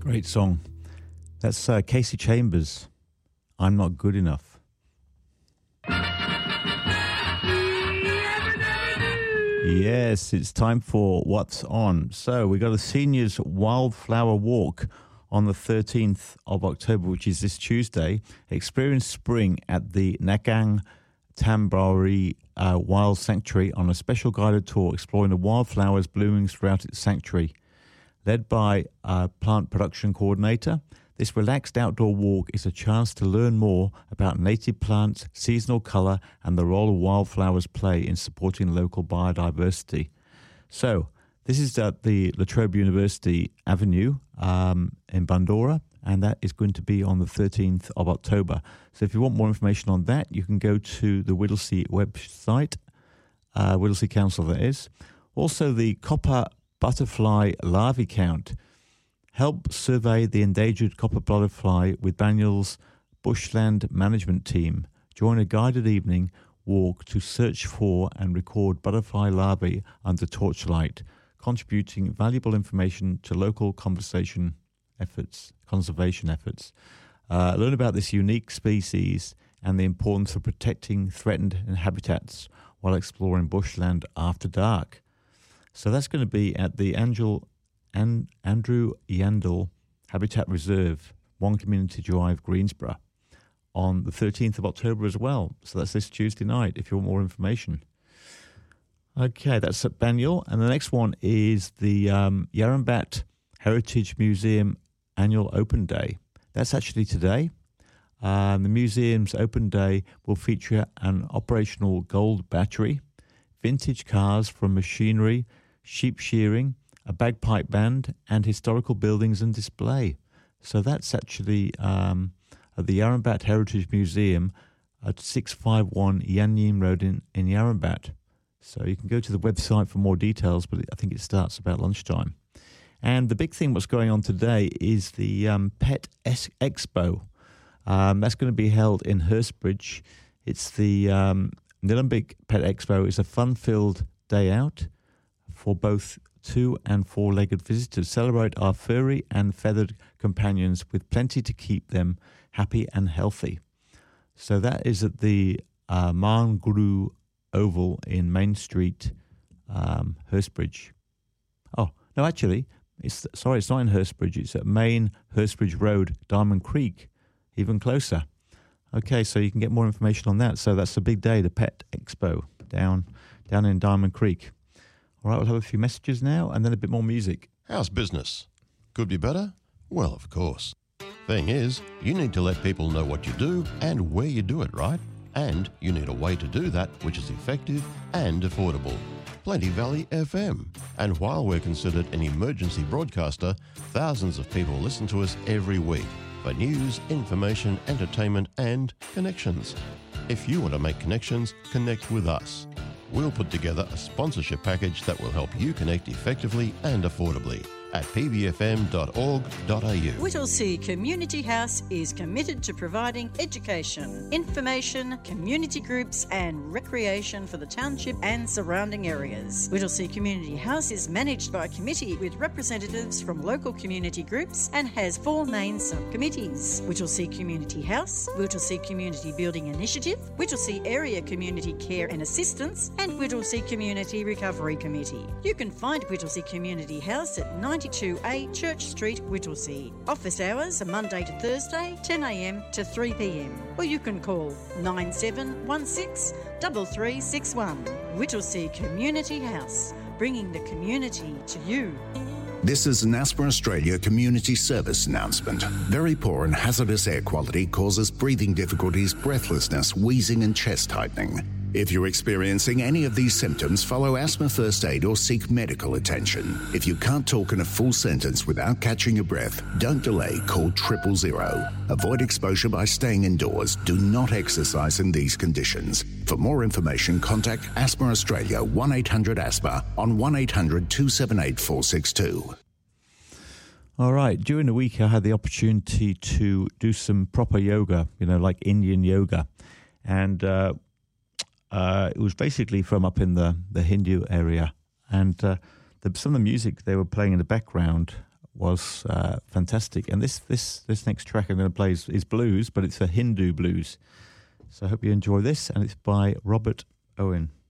Great song. That's Casey Chambers, I'm Not Good Enough. Yes, it's time for What's On. So we got a seniors wildflower walk on the 13th of October, which is this Tuesday. Experience spring at the Nakang Tambari Wild Sanctuary on a special guided tour exploring the wildflowers blooming throughout its sanctuary. Led by a plant production coordinator, this relaxed outdoor walk is a chance to learn more about native plants, seasonal colour, and the role wildflowers play in supporting local biodiversity. So, this is at the La Trobe University Avenue in Bundoora, and that is going to be on the 13th of October. So if you want more information on that, you can go to the Whittlesea website, Whittlesea Council that is. Also, the copper butterfly larvae count. Help survey the endangered copper butterfly with Banyul's Bushland Management Team. Join a guided evening walk to search for and record butterfly larvae under torchlight, contributing valuable information to local conservation efforts. Learn about this unique species and the importance of protecting threatened habitats while exploring bushland after dark. So that's going to be at the Andrew Yandell Habitat Reserve, One Community Drive, Greensborough, on the 13th of October as well. So that's this Tuesday night if you want more information. Okay, that's at Banyule. And the next one is the Yarrambat Heritage Museum Annual Open Day. That's actually today. The museum's open day will feature an operational gold battery, vintage cars from machinery, sheep shearing, a bagpipe band, and historical buildings and display. So that's actually at the Yarrambat Heritage Museum at 651 Yanyim Road in Yarrambat. So you can go to the website for more details, but I think it starts about lunchtime. And the big thing what's going on today is the Pet Expo. That's going to be held in Hurstbridge. It's the Nillumbik Pet Expo. It's a fun-filled day out for both 2- and 4-legged visitors. Celebrate our furry and feathered companions with plenty to keep them happy and healthy. So that is at the Marnguru Oval in Main Street, Hurstbridge. Oh, no, actually, it's not in Hurstbridge. It's at Main Hurstbridge Road, Diamond Creek, even closer. Okay, so you can get more information on that. So that's a big day, the Pet Expo down in Diamond Creek. All right, we'll have a few messages now and then a bit more music. How's business? Could be better? Well, of course. Thing is, you need to let people know what you do and where you do it, right? And you need a way to do that which is effective and affordable. Plenty Valley FM. And while we're considered an emergency broadcaster, thousands of people listen to us every week for news, information, entertainment, and connections. If you want to make connections, connect with us. We'll put together a sponsorship package that will help you connect effectively and affordably at pbfm.org.au. Whittlesea Community House is committed to providing education, information, community groups and recreation for the township and surrounding areas. Whittlesea Community House is managed by a committee with representatives from local community groups and has 4 main subcommittees: Whittlesea Community House, Whittlesea Community Building Initiative, Whittlesea Area Community Care and Assistance, and Whittlesea Community Recovery Committee. You can find Whittlesea Community House at 92A Church Street, Whittlesea. Office hours are Monday to Thursday, 10 a.m. to 3 p.m. Or you can call 9716 3361. Whittlesea Community House, bringing the community to you. This is an Asthma Australia community service announcement. Very poor and hazardous air quality causes breathing difficulties, breathlessness, wheezing and chest tightening. If you're experiencing any of these symptoms, follow asthma first aid or seek medical attention. If you can't talk in a full sentence without catching your breath, don't delay, call 000. Avoid exposure by staying indoors. Do not exercise in these conditions. For more information, contact Asthma Australia 1-800-ASTHMA on 1-800-278-462. All right, during the week I had the opportunity to do some proper yoga, like Indian yoga. And it was basically from up in the Hindu area. And some of the music they were playing in the background was fantastic. And this next track I'm going to play is blues, but it's a Hindu blues. So I hope you enjoy this, and it's by Robert Owen.